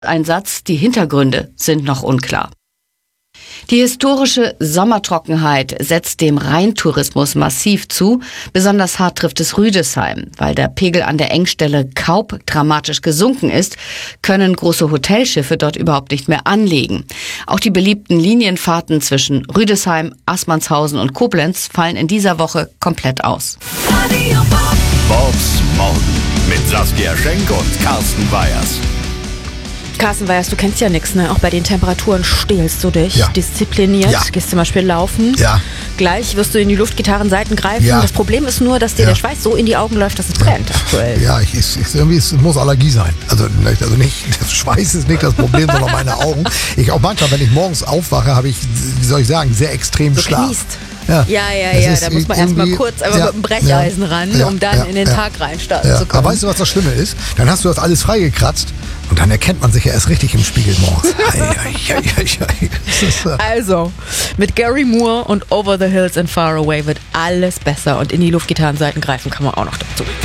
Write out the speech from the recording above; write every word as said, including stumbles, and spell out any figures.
Ein Satz, die Hintergründe sind noch unklar. Die historische Sommertrockenheit setzt dem Rheintourismus massiv zu. Besonders hart trifft es Rüdesheim. Weil der Pegel an der Engstelle kaum dramatisch gesunken ist, können große Hotelschiffe dort überhaupt nicht mehr anlegen. Auch die beliebten Linienfahrten zwischen Rüdesheim, Assmannshausen und Koblenz fallen in dieser Woche komplett aus. Bobs Morgen mit Saskia Schenk und Carsten Weyers. Carsten Weyers, du kennst ja nichts, ne? Auch bei den Temperaturen stählst du dich Ja. diszipliniert, Ja. gehst zum Beispiel laufen. Ja. Gleich wirst du in die Luftgitarrenseiten greifen. Ja. Das Problem ist nur, dass dir Ja. der Schweiß so in die Augen läuft, dass es brennt aktuell. Ja, ich, ich, ich, irgendwie, es muss Allergie sein. Also, nicht- also nicht, das Schweiß ist nicht das Problem, sondern meine Augen. Ich auch manchmal, wenn ich morgens aufwache, habe ich, wie soll ich sagen, sehr extrem Du Schlaf. kniest. Ja, Ja, ja, Es ja, ist da muss man erstmal irgendwie- kurz einmal ja, mit dem Brecheisen ja, ran, ja, um dann ja, in den ja. Tag reinstarten Ja. zu können. Aber weißt du, was das Schlimme ist? Dann hast du das alles freigekratzt und dann erkennt man sich ja erst richtig im Spiegel morgens. Ei, ei, ei, ei, ei. Das ist, äh, Also, mit Gary Moore und Over the Hills and Far Away wird alles besser und in die Luftgitarrenseiten greifen kann man auch noch dazu.